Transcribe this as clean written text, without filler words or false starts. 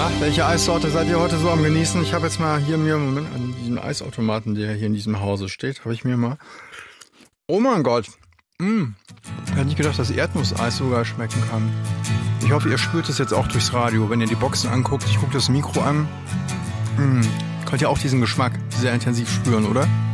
Na, welche Eissorte seid ihr heute so am Genießen? Ich habe jetzt mal hier mir, Moment, an diesem Eisautomaten, der hier in diesem Hause steht, habe ich mir mal... Oh mein Gott. Ich hätte nicht gedacht, dass Erdnusseis sogar schmecken kann. Ich hoffe, ihr spürt es jetzt auch durchs Radio. Wenn ihr die Boxen anguckt, ich gucke das Mikro an. Könnt ihr auch diesen Geschmack sehr intensiv spüren, oder?